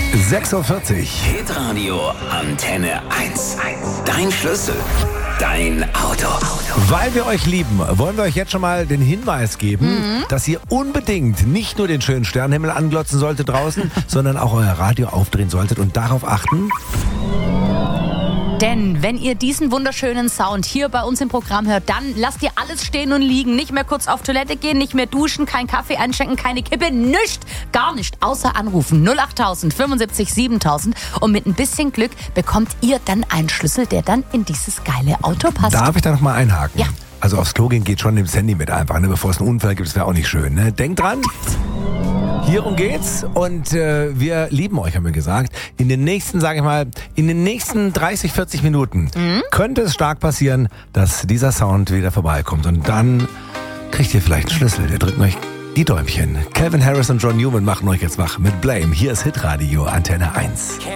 6:40 Uhr. Hitradio Antenne 1. Dein Schlüssel. Dein Auto. Weil wir euch lieben, wollen wir euch jetzt schon mal den Hinweis geben, dass ihr unbedingt nicht nur den schönen Sternenhimmel anglotzen solltet draußen, sondern auch euer Radio aufdrehen solltet und darauf achten. Denn wenn ihr diesen wunderschönen Sound hier bei uns im Programm hört, dann lasst ihr alles stehen und liegen. Nicht mehr kurz auf Toilette gehen, nicht mehr duschen, kein Kaffee einschenken, keine Kippe, nichts, gar nicht. Außer anrufen 08000 75 7000 und mit ein bisschen Glück bekommt ihr dann einen Schlüssel, der dann in dieses geile Auto passt. Darf ich da noch mal einhaken? Ja. Also aufs Klo gehen geht schon im Handy mit einfach, ne? Bevor es einen Unfall gibt, das wäre auch nicht schön. Ne? Denkt dran. Hierum geht's und wir lieben euch, haben wir gesagt. In den nächsten, sage ich mal, in den nächsten 30, 40 Minuten könnte es stark passieren, dass dieser Sound wieder vorbeikommt. Und dann kriegt ihr vielleicht einen Schlüssel. Wir drücken euch die Däumchen. Calvin Harris und John Newman machen euch jetzt wach mit Blame. Hier ist Hitradio Antenne 1.